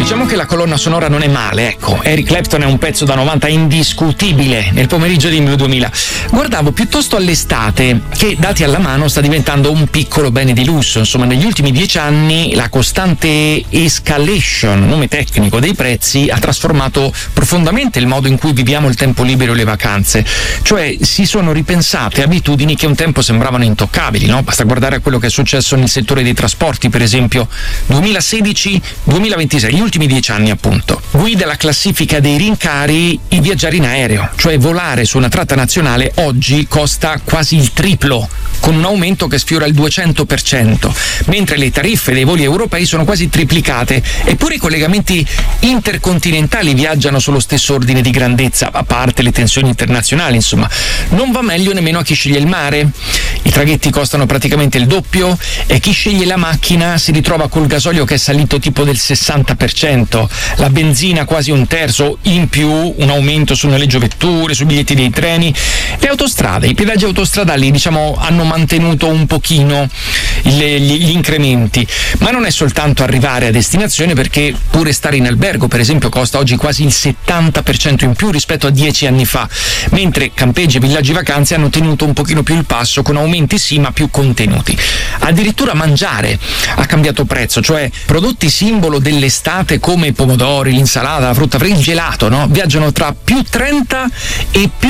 Diciamo che la colonna sonora non è male, ecco. Eric Clapton è un pezzo da 90 indiscutibile nel pomeriggio di 2000. Guardavo piuttosto all'estate, che dati alla mano sta diventando un piccolo bene di lusso. Insomma, negli ultimi 10 anni la costante escalation, nome tecnico, dei prezzi ha trasformato profondamente il modo in cui viviamo il tempo libero e le vacanze. Cioè si sono ripensate abitudini che un tempo sembravano intoccabili, no? Basta guardare a quello che è successo nel settore dei trasporti, per esempio 2016-2026, gli ultimi 10 anni appunto. Guida la classifica dei rincari i viaggiare in aereo, cioè volare su una tratta nazionale oggi costa quasi il triplo, con un aumento che sfiora il 200%, mentre le tariffe dei voli europei sono quasi triplicate, eppure i collegamenti intercontinentali viaggiano sullo stesso ordine di grandezza, a parte le tensioni internazionali, insomma. Non va meglio nemmeno a chi sceglie il mare. I traghetti costano praticamente il doppio e chi sceglie la macchina si ritrova col gasolio che è salito tipo del 60%, la benzina quasi un terzo, in più un aumento sul noleggio vetture, sui biglietti dei treni. Le autostrade, i pedaggi autostradali, diciamo, hanno mantenuto un pochino gli incrementi, ma non è soltanto arrivare a destinazione, perché pure stare in albergo, per esempio, costa oggi quasi il 70% in più rispetto a 10 anni fa, mentre campeggi e villaggi vacanze hanno tenuto un pochino più il passo, con aumenti sì ma più contenuti. Addirittura mangiare ha cambiato prezzo, cioè prodotti simbolo dell'estate come i pomodori, l'insalata, la frutta fresca, il gelato, no? Viaggiano tra più 30 e più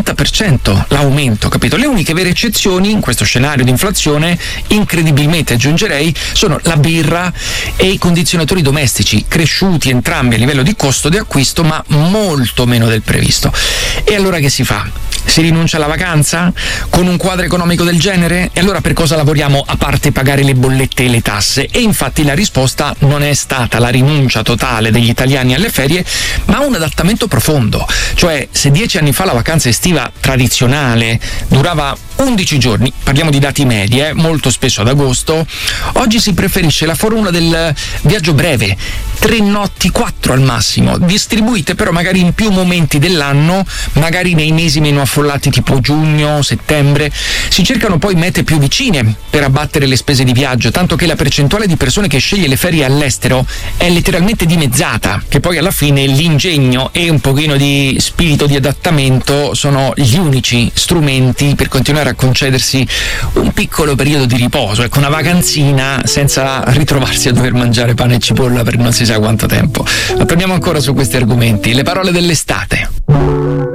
70% l'aumento, capito? Le uniche vere eccezioni in questo scenario di inflazione, incredibilmente aggiungerei, sono la birra e i condizionatori domestici, cresciuti entrambi a livello di costo di acquisto ma molto meno del previsto. E allora che si fa? Si rinuncia alla vacanza? Con un quadro economico del genere? E allora per cosa lavoriamo a parte pagare le bollette e le tasse? E infatti la risposta non è stata la rinuncia totale degli italiani alle ferie, ma un adattamento profondo. Cioè, se 10 anni fa la vacanza estiva tradizionale durava 11 giorni, parliamo di dati medi, molto spesso ad agosto, oggi si preferisce la formula del viaggio breve, 3 notti, 4 al massimo, distribuite però magari in più momenti dell'anno, magari nei mesi meno affollati tipo giugno, settembre. Si cercano poi mete più vicine per abbattere le spese di viaggio, tanto che la percentuale di persone che sceglie le ferie all'estero è letteralmente dimezzata, che poi alla fine l'ingegno e un pochino di spirito di adattamento sono gli unici strumenti per continuare a concedersi un piccolo periodo di riposo, ecco, una vacanzina senza ritrovarsi a dover mangiare pane e cipolla per non si sa quanto tempo. Ma torniamo ancora su questi argomenti, le parole dell'estate.